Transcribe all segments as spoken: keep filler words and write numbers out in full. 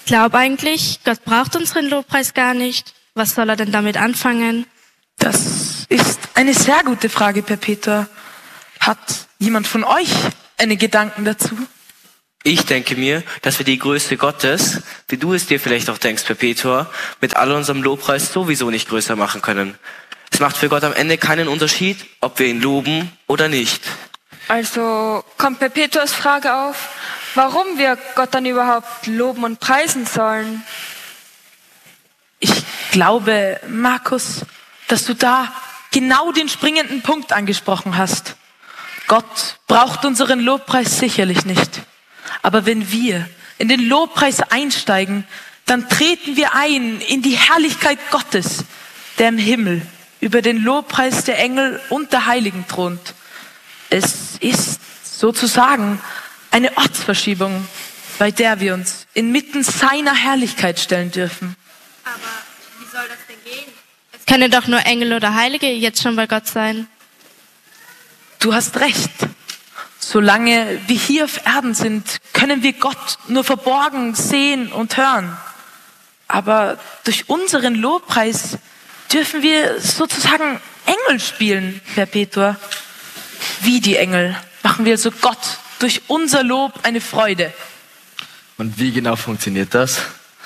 glaube eigentlich, Gott braucht unseren Lobpreis gar nicht. Was soll er denn damit anfangen? Das ist eine sehr gute Frage, Perpetua. Hat jemand von euch eine Gedanken dazu? Ich denke mir, dass wir die Größe Gottes, wie du es dir vielleicht auch denkst, Perpetua, mit all unserem Lobpreis sowieso nicht größer machen können. Es macht für Gott am Ende keinen Unterschied, ob wir ihn loben oder nicht. Also kommt Perpetuas Frage auf, warum wir Gott dann überhaupt loben und preisen sollen. Ich glaube, Markus, dass du da genau den springenden Punkt angesprochen hast. Gott braucht unseren Lobpreis sicherlich nicht. Aber wenn wir in den Lobpreis einsteigen, dann treten wir ein in die Herrlichkeit Gottes, der im Himmel über den Lobpreis der Engel und der Heiligen thront. Es ist sozusagen eine Ortsverschiebung, bei der wir uns inmitten seiner Herrlichkeit stellen dürfen. Aber wie soll das denn gehen? Es können doch nur Engel oder Heilige jetzt schon bei Gott sein. Du hast recht. Solange wir hier auf Erden sind, können wir Gott nur verborgen sehen und hören. Aber durch unseren Lobpreis dürfen wir sozusagen Engel spielen, Perpetua. Wie die Engel machen wir also Gott durch unser Lob eine Freude. Und wie genau funktioniert das?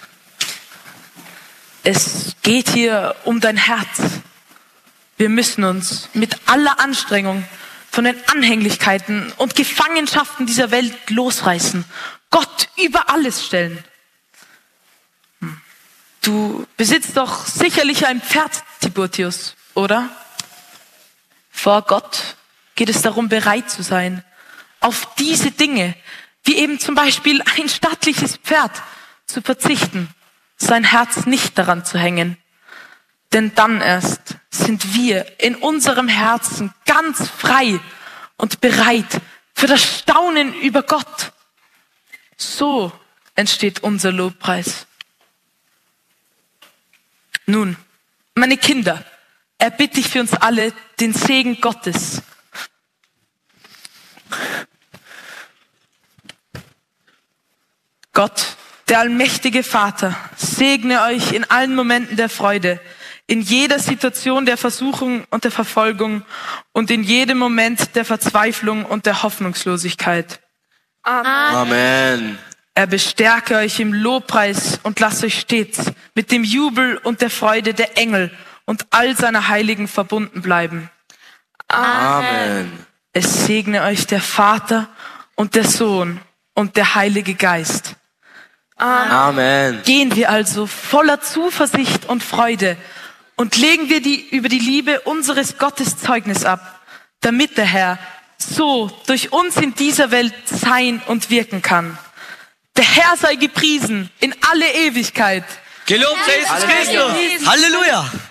Es geht hier um dein Herz. Wir müssen uns mit aller Anstrengung von den Anhänglichkeiten und Gefangenschaften dieser Welt losreißen. Gott über alles stellen. Du besitzt doch sicherlich ein Pferd, Timotheus, oder? Vor Gott geht es darum, bereit zu sein, auf diese Dinge, wie eben zum Beispiel ein stattliches Pferd, zu verzichten, sein Herz nicht daran zu hängen. Denn dann erst sind wir in unserem Herzen ganz frei und bereit für das Staunen über Gott. So entsteht unser Lobpreis. Nun, meine Kinder, erbitte ich für uns alle den Segen Gottes. Gott, der allmächtige Vater, segne euch in allen Momenten der Freude, in jeder Situation der Versuchung und der Verfolgung und in jedem Moment der Verzweiflung und der Hoffnungslosigkeit. Amen. Amen. Er bestärke euch im Lobpreis und lasst euch stets mit dem Jubel und der Freude der Engel und all seiner Heiligen verbunden bleiben. Amen. Es segne euch der Vater und der Sohn und der Heilige Geist. Amen. Gehen wir also voller Zuversicht und Freude und legen wir die, über die Liebe unseres Gottes Zeugnis ab, damit der Herr so durch uns in dieser Welt sein und wirken kann. Der Herr sei gepriesen in alle Ewigkeit. Gelobt sei Jesus Christus. Halleluja.